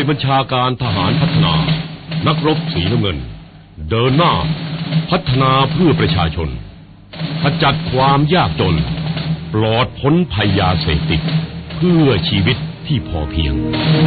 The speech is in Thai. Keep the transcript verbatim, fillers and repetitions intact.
บัญชาการทหารพัฒนานักรบสีน้ำเงินเดินหน้าพัฒนาเพื่อประชาชนขจัดความยากจนปลอดพ้นภัยยาเสพติดเพื่อชีวิตที่พอเพียง